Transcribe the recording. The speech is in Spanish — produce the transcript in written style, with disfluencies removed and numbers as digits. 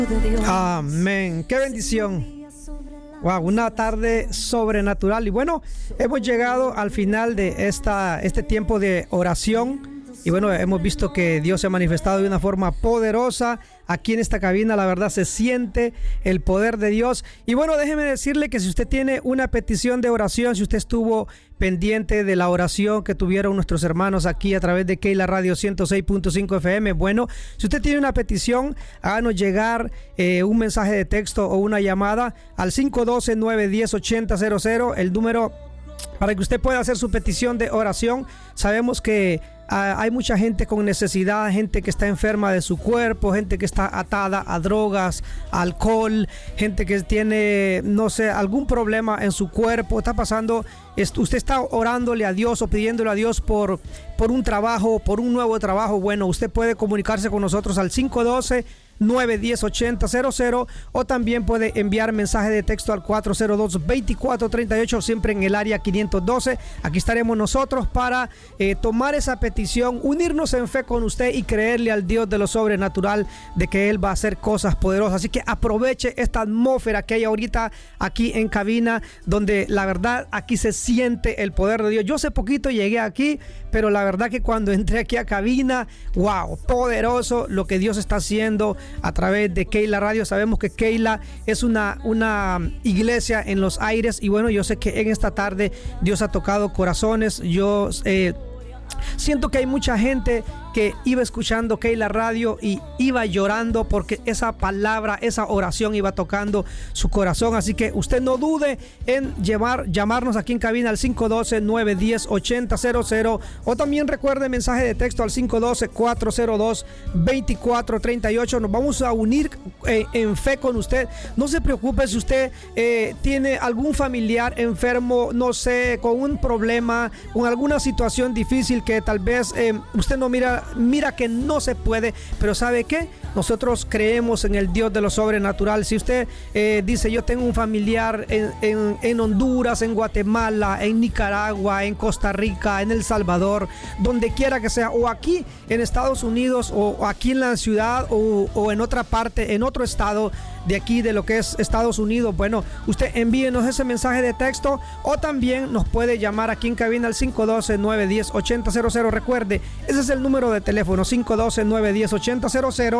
Amén. Qué bendición. Wow, una tarde sobrenatural. Y bueno, hemos llegado al final de este tiempo de oración. Y bueno, hemos visto que Dios se ha manifestado de una forma poderosa. Aquí en esta cabina, la verdad, se siente el poder de Dios. Y bueno, déjeme decirle que si usted tiene una petición de oración, si usted estuvo pendiente de la oración que tuvieron nuestros hermanos aquí a través de Keila Radio 106.5 FM, bueno, si usted tiene una petición, háganos llegar un mensaje de texto o una llamada al 512-910-8000, el número para que usted pueda hacer su petición de oración. Sabemos que hay mucha gente con necesidad, gente que está enferma de su cuerpo, gente que está atada a drogas, alcohol, gente que tiene, no sé, algún problema en su cuerpo, está pasando. Usted está orándole a Dios o pidiéndole a Dios por un trabajo, por un nuevo trabajo. Bueno, usted puede comunicarse con nosotros al 512-910-8000 o también puede enviar mensaje de texto al 402-2438, siempre en el área 512. Aquí estaremos nosotros para tomar esa petición, unirnos en fe con usted y creerle al Dios de lo sobrenatural de que Él va a hacer cosas poderosas. Así que aproveche esta atmósfera que hay ahorita aquí en cabina, donde la verdad aquí se siente el poder de Dios. Yo hace poquito llegué aquí, pero la verdad que cuando entré aquí a cabina, wow, poderoso lo que Dios está haciendo a través de Keila Radio. Sabemos que Keila es una iglesia en los aires y bueno, yo sé que en esta tarde Dios ha tocado corazones. Yo siento que hay mucha gente que iba escuchando Keila Radio y iba llorando porque esa palabra, esa oración iba tocando su corazón. Así que usted no dude en llamarnos aquí en cabina al 512-910-8000 o también recuerde mensaje de texto al 512-402-2438. Nos vamos a unir en fe con usted. No se preocupe si usted tiene algún familiar enfermo, no sé, con un problema, con alguna situación difícil que tal vez usted no mira que no se puede, pero ¿sabe qué? Nosotros creemos en el Dios de lo sobrenatural. Si usted dice, yo tengo un familiar en Honduras, en Guatemala, en Nicaragua, en Costa Rica, en El Salvador, donde quiera que sea, o aquí en Estados Unidos, o aquí en la ciudad, o en otra parte, en otro estado de aquí, de lo que es Estados Unidos, bueno, usted envíenos ese mensaje de texto o también nos puede llamar aquí en cabina al 512-910-8000. Recuerde, ese es el número de teléfono, 512-910-8000.